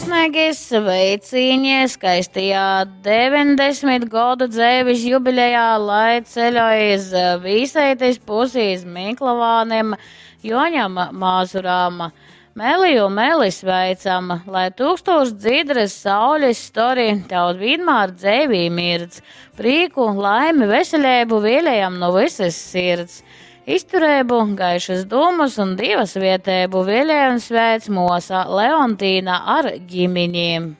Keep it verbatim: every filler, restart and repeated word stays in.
Sirsnīgi sveicieni skaistajā deviņdesmit gadu dzēvis jubilejā, lai ceļojas visaitis pusīs Miklavānim, Joņam Māzurām. Meliju meli sveicam, lai tūkstoši dzidras saules stori tev vienmēr dzēvī mirdz, prīku, laimi, veselību vēlējam no visas sirds. Izturēbu, gaišas dūmus un divas vietēbu vēlējums sveic mūsa Leontīna ar ģimeņiem.